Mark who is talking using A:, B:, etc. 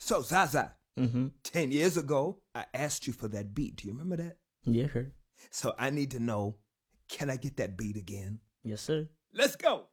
A: So, Zaza,
B: Mm-hmm.
A: 10 years ago, I asked you for that beat. Do you remember that?
B: Yeah, sure.
A: So I need to know, can I get that beat again?
B: Yes, sir.
A: Let's go.